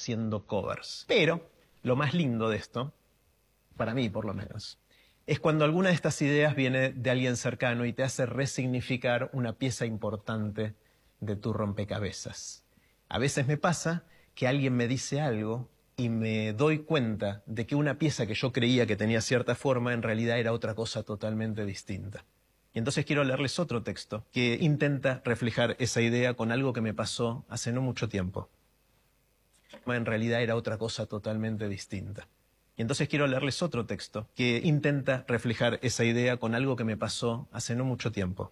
haciendo covers. Pero lo más lindo de esto, para mí por lo menos, es cuando alguna de estas ideas viene de alguien cercano y te hace resignificar una pieza importante de tu rompecabezas. A veces me pasa que alguien me dice algo y me doy cuenta de que una pieza que yo creía que tenía cierta forma en realidad era otra cosa totalmente distinta. Y entonces quiero leerles otro texto que intenta reflejar esa idea con algo que me pasó hace no mucho tiempo. En realidad era otra cosa totalmente distinta. Y entonces quiero leerles otro texto que intenta reflejar esa idea con algo que me pasó hace no mucho tiempo.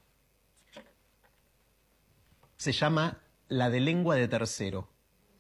Se llama La de lengua de tercero.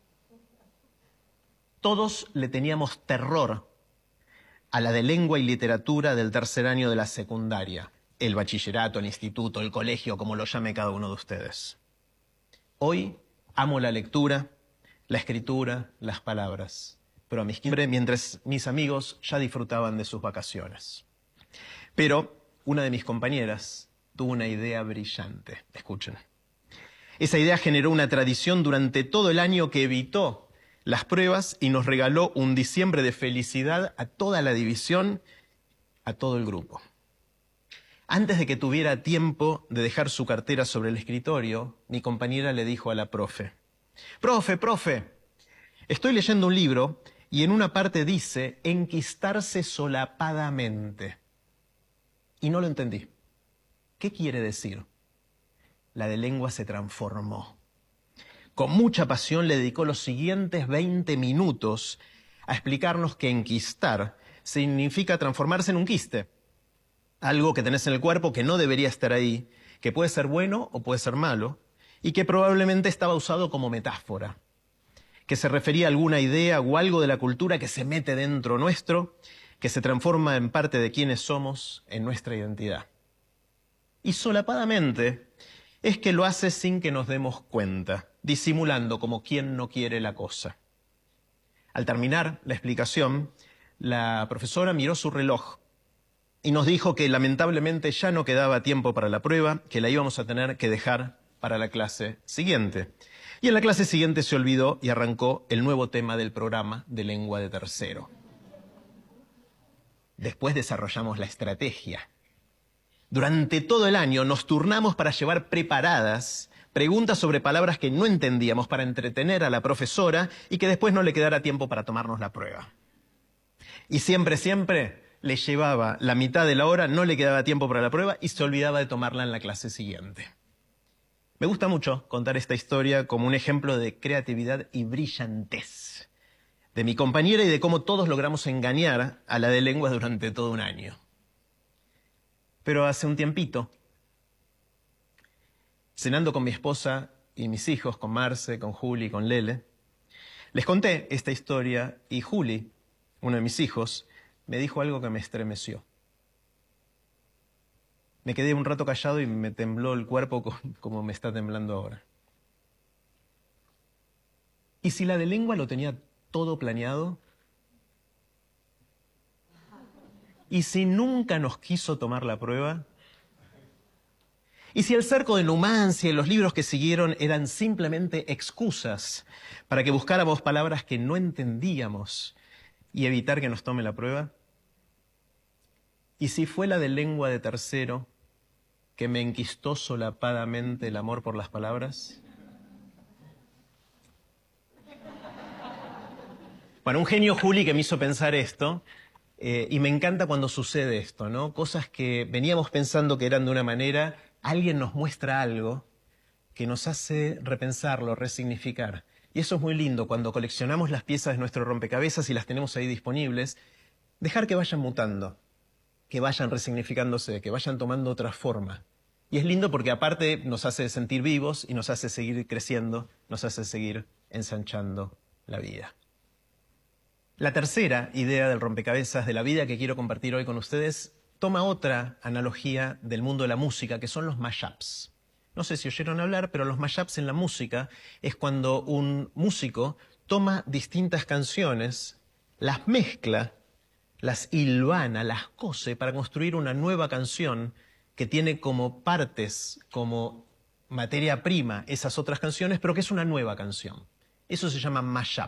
Todos le teníamos terror a la de lengua y literatura del tercer año de la secundaria, el bachillerato, el instituto, el colegio, como lo llame cada uno de ustedes. Hoy amo la lectura, la escritura, las palabras, pero a mis 15, mientras mis amigos ya disfrutaban de sus vacaciones. Pero una de mis compañeras tuvo una idea brillante. Escuchen. Esa idea generó una tradición durante todo el año que evitó las pruebas y nos regaló un diciembre de felicidad a toda la división, a todo el grupo. Antes de que tuviera tiempo de dejar su cartera sobre el escritorio, mi compañera le dijo a la profe: profe, estoy leyendo un libro y en una parte dice enquistarse solapadamente. Y no lo entendí. ¿Qué quiere decir? La de lengua se transformó. Con mucha pasión le dedicó los siguientes 20 minutos a explicarnos que enquistar significa transformarse en un quiste. Algo que tenés en el cuerpo que no debería estar ahí, que puede ser bueno o puede ser malo, y que probablemente estaba usado como metáfora, que se refería a alguna idea o algo de la cultura que se mete dentro nuestro, que se transforma en parte de quienes somos, en nuestra identidad. Y solapadamente es que lo hace sin que nos demos cuenta, disimulando como quien no quiere la cosa. Al terminar la explicación, la profesora miró su reloj y nos dijo que lamentablemente ya no quedaba tiempo para la prueba, que la íbamos a tener que dejar para la clase siguiente. Y en la clase siguiente se olvidó y arrancó el nuevo tema del programa de lengua de tercero. Después desarrollamos la estrategia. Durante todo el año nos turnamos para llevar preparadas preguntas sobre palabras que no entendíamos para entretener a la profesora y que después no le quedara tiempo para tomarnos la prueba. Y siempre le llevaba la mitad de la hora, no le quedaba tiempo para la prueba y se olvidaba de tomarla en la clase siguiente. Me gusta mucho contar esta historia como un ejemplo de creatividad y brillantez de mi compañera y de cómo todos logramos engañar a la de lengua durante todo un año. Pero hace un tiempito, cenando con mi esposa y mis hijos, con Marce, con Juli y con Lele, les conté esta historia y Juli, uno de mis hijos, me dijo algo que me estremeció. Me quedé un rato callado y me tembló el cuerpo como me está temblando ahora. ¿Y si la de lengua lo tenía todo planeado? ¿Y si nunca nos quiso tomar la prueba? ¿Y si el cerco de Numancia y los libros que siguieron eran simplemente excusas para que buscáramos palabras que no entendíamos y evitar que nos tome la prueba? ¿Y si fue la de lengua de tercero que me enquistó solapadamente el amor por las palabras? Bueno, un genio Juli que me hizo pensar esto, y me encanta cuando sucede esto, ¿no? Cosas que veníamos pensando que eran de una manera, alguien nos muestra algo que nos hace repensarlo, resignificar. Y eso es muy lindo, cuando coleccionamos las piezas de nuestro rompecabezas y las tenemos ahí disponibles, dejar que vayan mutando, que vayan resignificándose, que vayan tomando otra forma. Y es lindo porque aparte nos hace sentir vivos y nos hace seguir creciendo, nos hace seguir ensanchando la vida. La tercera idea del rompecabezas de la vida que quiero compartir hoy con ustedes toma otra analogía del mundo de la música, que son los mashups. No sé si oyeron hablar, pero los mashups en la música es cuando un músico toma distintas canciones, las mezcla, las hilvana, las cose para construir una nueva canción que tiene como partes, como materia prima esas otras canciones, pero que es una nueva canción. Eso se llama mashup.